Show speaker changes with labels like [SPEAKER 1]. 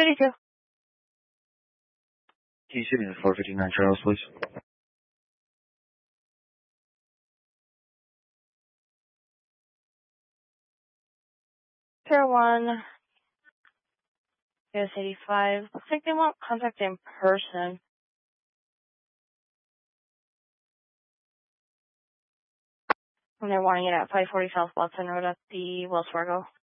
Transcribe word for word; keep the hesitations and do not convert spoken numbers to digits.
[SPEAKER 1] eighty-two.
[SPEAKER 2] Can you shoot me the four fifty-nine Charles, please?
[SPEAKER 1] Pier one. U S eighty-five. Looks like they want contact in person. And they're wanting it at five forty South Watson Road at the Wells Fargo.